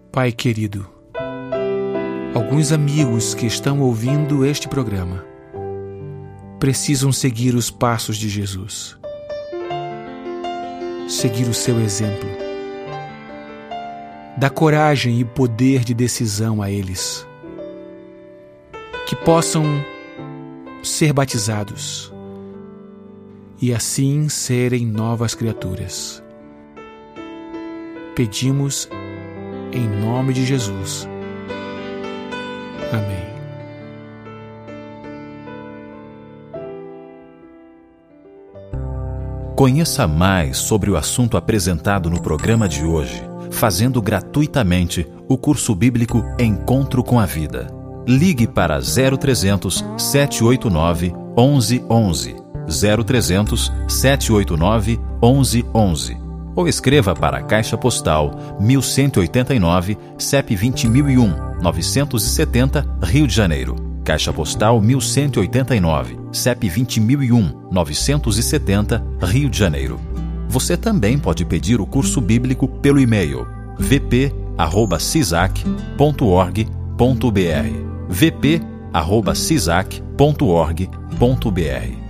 Pai querido, alguns amigos que estão ouvindo este programa precisam seguir os passos de Jesus, seguir o seu exemplo. Dá coragem e poder de decisão a eles, que possam ser batizados e assim serem novas criaturas. Pedimos em nome de Jesus. Amém. Conheça mais sobre o assunto apresentado no programa de hoje, fazendo gratuitamente o curso bíblico Encontro com a Vida. Ligue para 0300 789 1111, 0300 789 1111. Ou escreva para a Caixa Postal 1189, CEP 20001, 970, Rio de Janeiro. Caixa Postal 1189, CEP 20001, 970, Rio de Janeiro. Você também pode pedir o curso bíblico pelo e-mail vp@cisac.org.br, vp@cisac.org.br.